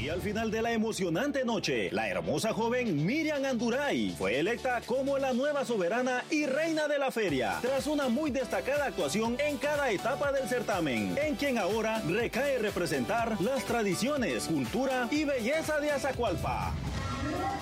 Y al final de la emocionante noche, la hermosa joven Miriam Anduray fue electa como la nueva soberana y reina de la feria, tras una muy destacada actuación en cada etapa del certamen, en quien ahora recae representar las tradiciones, cultura y belleza de Azacualpa.